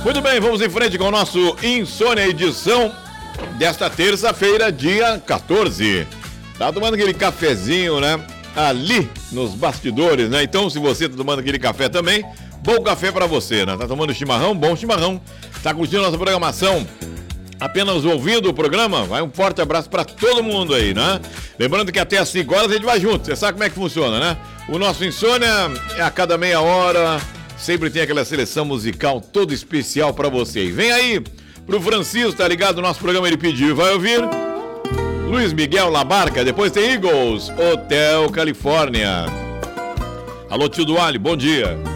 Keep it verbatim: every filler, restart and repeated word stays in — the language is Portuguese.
Muito bem, vamos em frente com o nosso Insônia, edição desta terça-feira, dia quatorze. Tá tomando aquele cafezinho, né? Ali nos bastidores, né? Então, se você tá tomando aquele café também, bom café pra você, né? Tá tomando chimarrão? Bom chimarrão. Tá curtindo nossa programação? Apenas ouvindo o programa? Vai um forte abraço pra todo mundo aí, né? Lembrando que até às cinco horas a gente vai junto. Você sabe como é que funciona, né? O nosso Insônia é a cada meia hora. Sempre tem aquela seleção musical toda especial pra você. Vem aí pro Francisco, tá ligado? O nosso programa ele pediu e vai ouvir. Luiz Miguel Labarca, depois tem Eagles, Hotel Califórnia. Alô, tio Duale, bom dia.